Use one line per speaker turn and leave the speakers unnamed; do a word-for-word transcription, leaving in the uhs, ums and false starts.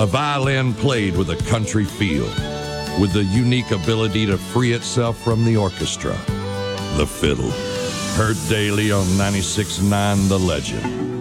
A violin played with a country feel, with the unique ability to free itself from the orchestra. The fiddle, heard daily on ninety-six point nine The Legend.